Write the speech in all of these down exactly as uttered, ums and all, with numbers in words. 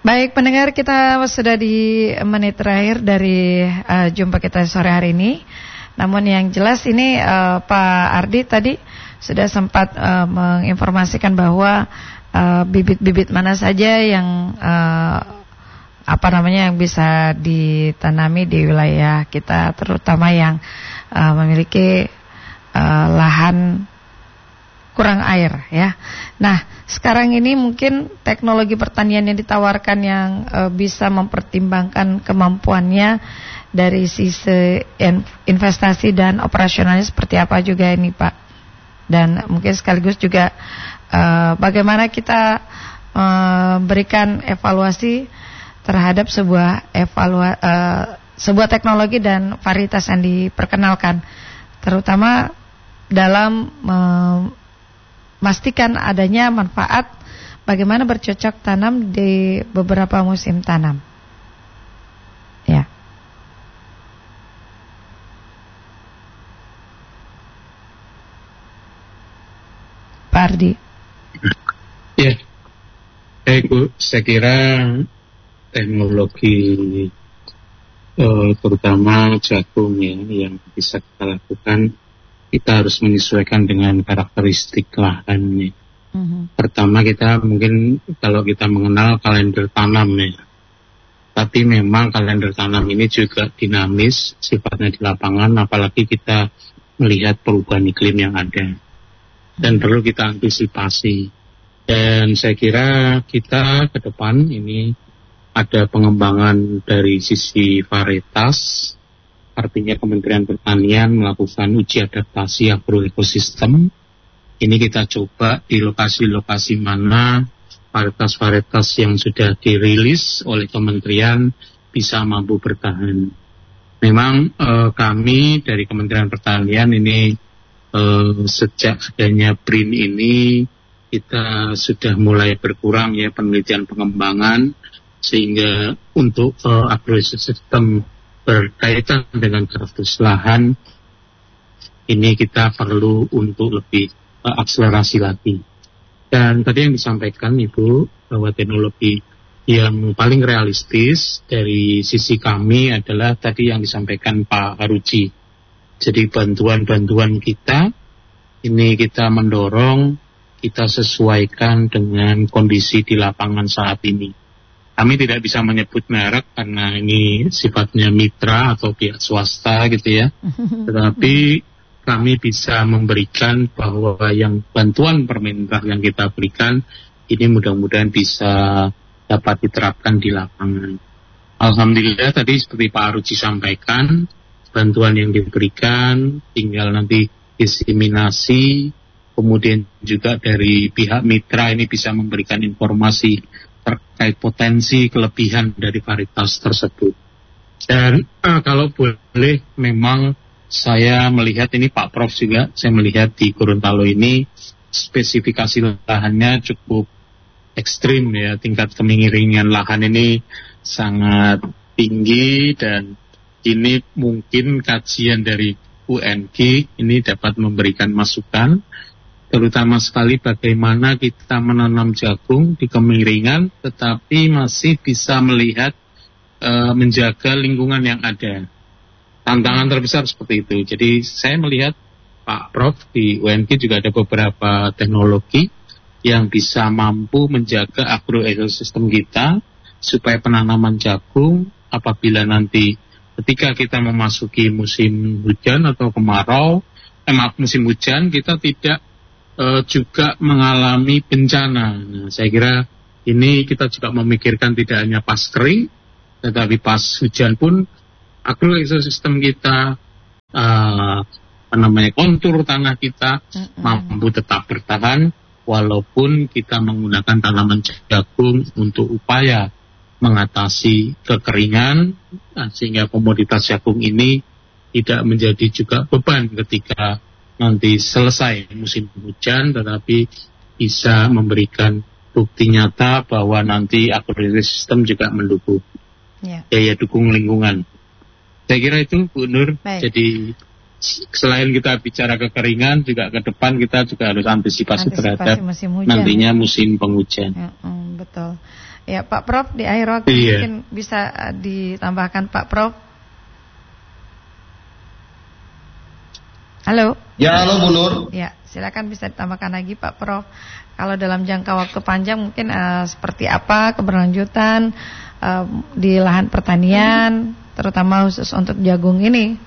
Baik pendengar, kita sudah di menit terakhir dari uh, jumpa kita sore hari ini. Namun yang jelas ini uh, Pak Ardi tadi sudah sempat uh, menginformasikan bahwa uh, bibit-bibit mana saja yang uh, apa namanya yang bisa ditanami di wilayah kita, terutama yang uh, memiliki uh, lahan kurang air ya. Nah, sekarang ini mungkin teknologi pertanian yang ditawarkan yang uh, bisa mempertimbangkan kemampuannya dari sisi investasi dan operasionalnya seperti apa juga ini Pak. Dan mungkin sekaligus juga uh, bagaimana kita memberikan uh, evaluasi terhadap sebuah evalua, uh, sebuah teknologi dan varietas yang diperkenalkan, terutama dalam memastikan adanya manfaat bagaimana bercocok tanam di beberapa musim tanam. Ya. Pak Ardi. Ya, baik Bu, saya kira teknologi eh, terutama jagung ya, yang bisa kita lakukan, kita harus menyesuaikan dengan karakteristik lahannya. Uh-huh. Pertama kita mungkin kalau kita mengenal kalender tanam ya, tapi memang kalender tanam ini juga dinamis sifatnya di lapangan, apalagi kita melihat perubahan iklim yang ada dan perlu kita antisipasi. Dan saya kira kita ke depan ini ada pengembangan dari sisi varietas, artinya Kementerian Pertanian melakukan uji adaptasi agroekosistem. Ini kita coba di lokasi-lokasi mana varietas-varietas yang sudah dirilis oleh Kementerian bisa mampu bertahan. Memang eh, kami dari Kementerian Pertanian ini eh, sejak adanya B R I N ini kita sudah mulai berkurang ya penelitian pengembangan, sehingga untuk uh, agroekosistem berkaitan dengan karakteristik lahan ini kita perlu untuk lebih uh, akselerasi lagi. Dan tadi yang disampaikan Ibu bahwa teknologi yang paling realistis dari sisi kami adalah tadi yang disampaikan Pak Haruji. Jadi bantuan-bantuan kita ini kita mendorong, kita sesuaikan dengan kondisi di lapangan saat ini. Kami tidak bisa menyebut merek karena ini sifatnya mitra atau pihak swasta gitu ya. Tetapi kami bisa memberikan bahwa yang bantuan pemerintah yang kita berikan ini mudah-mudahan bisa dapat diterapkan di lapangan. Alhamdulillah tadi seperti Pak Aruji sampaikan, bantuan yang diberikan tinggal nanti diseminasi, kemudian juga dari pihak mitra ini bisa memberikan informasi terkait potensi kelebihan dari varietas tersebut. Dan uh, kalau boleh memang saya melihat ini Pak Prof juga, saya melihat di Gorontalo ini spesifikasi lahannya cukup ekstrim ya, tingkat kemiringan lahan ini sangat tinggi dan ini mungkin kajian dari U N G ini dapat memberikan masukan, terutama sekali bagaimana kita menanam jagung di kemiringan tetapi masih bisa melihat e, menjaga lingkungan yang ada. Tantangan terbesar seperti itu. Jadi saya melihat Pak Prof di U N G juga ada beberapa teknologi yang bisa mampu menjaga agroekosistem kita supaya penanaman jagung apabila nanti ketika kita memasuki musim hujan atau kemarau, eh, maaf musim hujan kita tidak Uh, juga mengalami bencana. Nah, saya kira ini kita juga memikirkan tidak hanya pas kering, tetapi pas hujan pun agroekosistem kita, uh, apa namanya kontur tanah kita mm-hmm. mampu tetap bertahan, walaupun kita menggunakan tanaman jagung untuk upaya mengatasi kekeringan, nah, sehingga komoditas jagung ini tidak menjadi juga beban ketika nanti selesai musim hujan, tetapi bisa memberikan bukti nyata bahwa nanti agroekosistem juga mendukung yeah. daya dukung lingkungan. Saya kira itu Bu Nur. Baik. Jadi selain kita bicara kekeringan, juga ke depan kita juga harus antisipasi, antisipasi terhadap musim nantinya musim penghujan. Ya, um, betul. Ya, Pak Prof, di akhir waktu iya. mungkin bisa uh, ditambahkan Pak Prof. Halo. Ya, halo Bu Nur. Ya, silakan bisa ditambahkan lagi Pak Prof. Kalau dalam jangka waktu panjang mungkin uh, seperti apa keberlanjutan uh, di lahan pertanian, terutama khusus untuk jagung ini.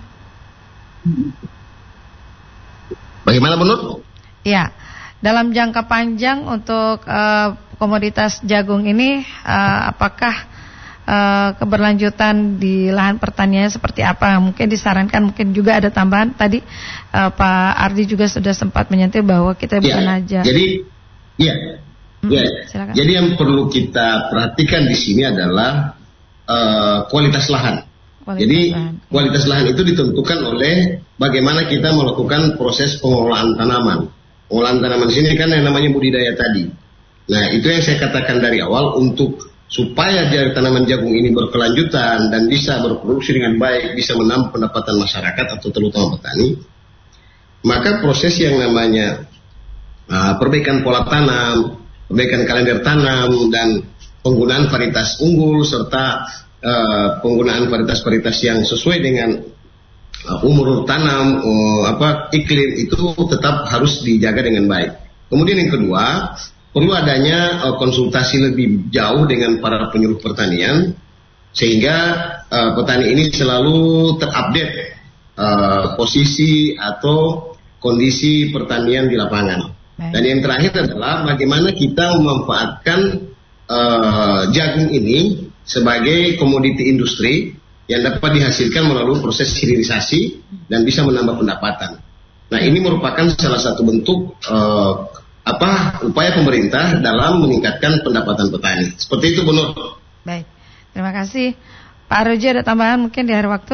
Bagaimana Bu Nur? Ya, dalam jangka panjang untuk uh, komoditas jagung ini, uh, apakah uh, keberlanjutan di lahan pertanian seperti apa? Mungkin disarankan, mungkin juga ada tambahan tadi uh, Pak Ardi juga sudah sempat menyentuh bahwa kita bukan ya, aja. Jadi, ya, hmm, ya. Jadi yang perlu kita perhatikan di sini adalah uh, kualitas lahan. Kualitas Jadi lahan. kualitas lahan itu ditentukan oleh bagaimana kita melakukan proses pengolahan tanaman. Pengolahan tanaman di sini kan yang namanya budidaya tadi. Nah, itu yang saya katakan dari awal, untuk supaya dari tanaman jagung ini berkelanjutan dan bisa berproduksi dengan baik, bisa menambah pendapatan masyarakat atau terutama petani, maka proses yang namanya uh, perbaikan pola tanam, perbaikan kalender tanam, dan penggunaan varietas unggul serta uh, penggunaan varietas-varietas yang sesuai dengan uh, umur tanam, uh, apa iklim, itu tetap harus dijaga dengan baik. Kemudian yang kedua, perlu adanya uh, konsultasi lebih jauh dengan para penyuluh pertanian, sehingga uh, petani ini selalu terupdate uh, posisi atau kondisi pertanian di lapangan. Baik. Dan yang terakhir adalah bagaimana kita memanfaatkan uh, jagung ini sebagai komoditi industri yang dapat dihasilkan melalui proses hilirisasi dan bisa menambah pendapatan. Nah, ini merupakan salah satu bentuk uh, apa upaya pemerintah dalam meningkatkan pendapatan petani. Seperti itu, Bu Nur. Baik, terima kasih. Pak Roji, ada tambahan mungkin di akhir waktu?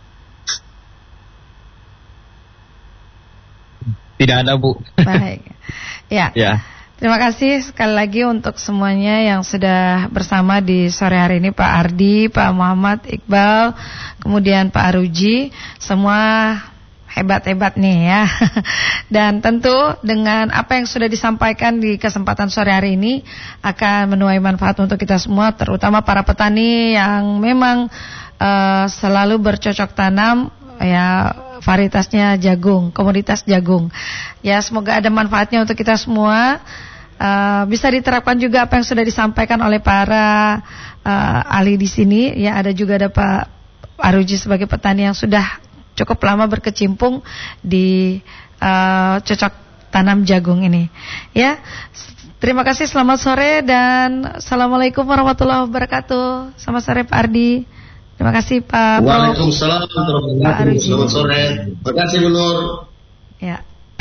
Tidak ada, Bu. Baik. Ya. Ya. Terima kasih sekali lagi untuk semuanya yang sudah bersama di sore hari ini, Pak Ardi, Pak Muhammad Iqbal, kemudian Pak Aruji, semua hebat-hebat nih ya. Dan tentu dengan apa yang sudah disampaikan di kesempatan sore hari ini akan menuai manfaat untuk kita semua, terutama para petani yang memang uh, selalu bercocok tanam ya, varietasnya jagung, komoditas jagung. Ya, semoga ada manfaatnya untuk kita semua. Uh, bisa diterapkan juga apa yang sudah disampaikan oleh para uh, ahli di sini. Ya, ada juga ada Pak Aruji sebagai petani yang sudah cukup lama berkecimpung di uh, cocok tanam jagung ini. Ya, terima kasih, selamat sore dan assalamualaikum warahmatullahi wabarakatuh. Selamat sore Pak Ardi. Terima kasih Pak. Waalaikumsalam warahmatullahi wabarakatuh. Selamat sore. Terima kasih Bu Nur. Ya.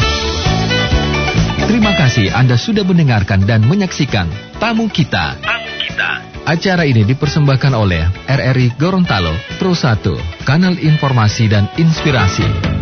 Terima kasih Anda sudah mendengarkan dan menyaksikan Tamu Kita. Tamu Kita. Acara ini dipersembahkan oleh R R I Gorontalo Pro satu, Kanal Informasi dan Inspirasi.